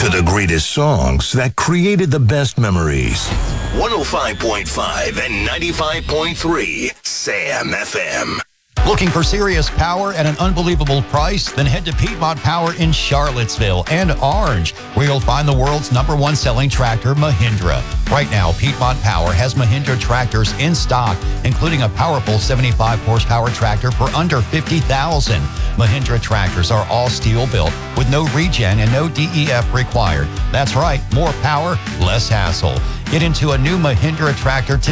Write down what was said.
to the greatest songs that created the best memories. 105.5 and 95.3 Sam FM. Looking for serious power at an unbelievable price? Then head to Piedmont Power in Charlottesville and Orange, where you'll find the world's #1 selling tractor, Mahindra. Right now, Piedmont Power has Mahindra tractors in stock, including a powerful 75 horsepower tractor for under $50,000. Mahindra tractors are all steel built with no regen and no DEF required. That's right, more power, less hassle. Get into a new Mahindra tractor today.